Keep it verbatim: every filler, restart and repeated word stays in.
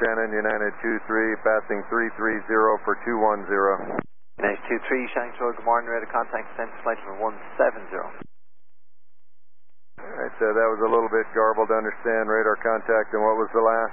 Shannon, United two three, passing three three zero for two one zero. United two three, Shannon Control, good morning, radar contact, descent flight for one seven zero. Alright, uh, that was a little bit garbled to understand radar contact, and what was the last?